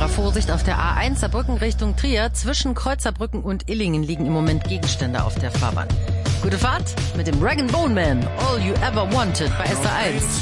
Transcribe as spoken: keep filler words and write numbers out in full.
Radfahrer Vorsicht auf der A eins Saarbrücken Richtung Trier. Zwischen Kreuzerbrücken und Illingen liegen im Moment Gegenstände auf der Fahrbahn. Gute Fahrt mit dem Rag and Bone Man. All You Ever Wanted bei S R eins.